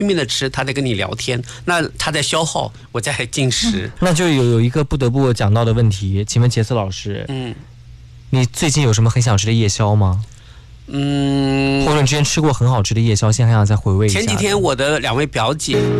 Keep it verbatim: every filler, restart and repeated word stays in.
拼命的吃，他在跟你聊天，那他在消耗，我在进食。 嗯、那就有有一个不得不讲到的问题，请问杰斯老师， 嗯， 你最近有什么很想吃的夜宵吗？ 嗯， 或者你之前吃过很好吃的夜宵，现在还想再回味一下？ 前几天我的两位表姐